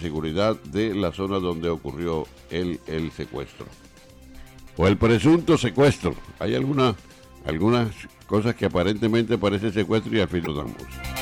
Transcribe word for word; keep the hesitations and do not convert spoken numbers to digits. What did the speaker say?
seguridad de la zona donde ocurrió el, el secuestro. O el presunto secuestro. Hay alguna, algunas cosas que aparentemente parece secuestro y al fin no damos.